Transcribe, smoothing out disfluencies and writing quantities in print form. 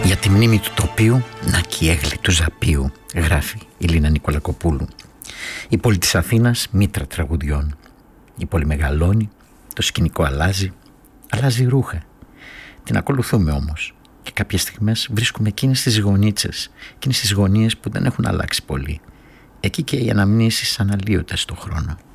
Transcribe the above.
Για τη μνήμη του τοπίου, να κι η έγλη του Ζαπίου, γράφει η Λίνα Νικολακοπούλου. Η πόλη της Αθήνας, μήτρα τραγουδιών. Η πόλη μεγαλώνει, το σκηνικό αλλάζει ρούχα. Την ακολουθούμε όμως και κάποιες στιγμές βρίσκουμε εκείνες τις γωνίτσες, εκείνες τις γωνίες που δεν έχουν αλλάξει πολύ. Εκεί και οι αναμνήσεις αναλύονται στον χρόνο.